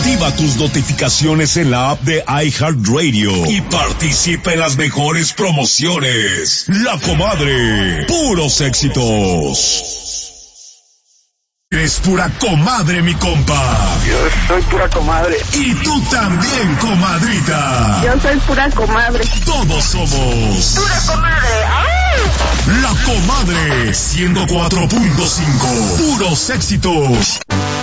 Activa tus notificaciones en la app de iHeartRadio y participa en las mejores promociones. La Comadre, puros éxitos. Es pura comadre, mi compa. Yo soy pura comadre. Y tú también, comadrita. Yo soy pura comadre. Todos somos pura comadre. ¡Ay! La Comadre 104.5. Puros éxitos.